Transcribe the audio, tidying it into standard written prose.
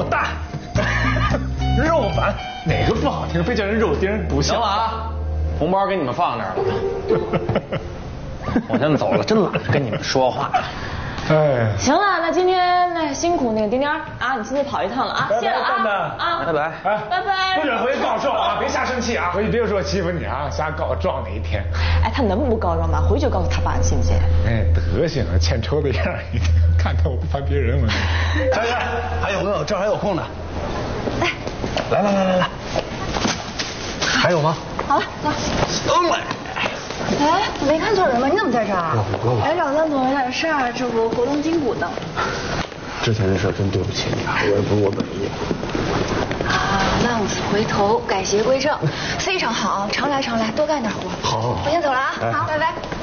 蛋，肉丸哪个不好听，非叫人肉丁，不像。 行了啊，红包给你们放那儿了。我先走了，真懒得跟你们说话。 哎， 行了，那今天那辛苦那个丁丁啊，你亲自跑一趟了啊，谢了啊， 拜拜。 哎， 拜拜。 不准回去告状啊！别瞎生气啊！回去别说我欺负你啊！瞎告状哪一天？ 哎，他能不告状吗？回去就告诉他爸，你信不信？ 哎，德行啊，欠抽的样儿，看他我不烦别人吗？ 佳佳，还有没有？这儿还有空的。来，还有吗？ 好了，走。哎，我没看错人吧？你怎么在这儿？来找咱总有点事儿，这不活动筋骨呢。 之前的事真对不起你啊，我也不是我本意。 啊，浪子回头，改邪归正，非常好，常来，多干点活。 好， 我先走了啊，好，拜拜。